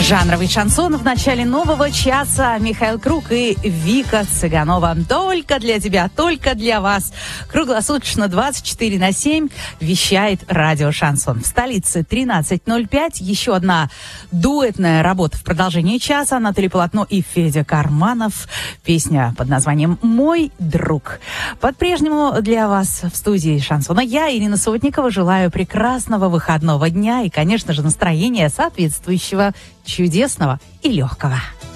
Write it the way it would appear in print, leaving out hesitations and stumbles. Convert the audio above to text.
Жанровый шансон в начале нового часа. Михаил Круг и Вика Цыганова. Только для тебя, только для вас. Круглосуточно 24/7 вещает радио «Шансон». В столице 13:05. Еще одна дуэтная работа в продолжении часа. Анатолий Полотно и Федя Карманов. Песня под названием «Мой друг». По-прежнему для вас в студии «Шансона» я, Ирина Сотникова, желаю прекрасного выходного дня и, конечно же, настроения соответствующего, чудесного и легкого.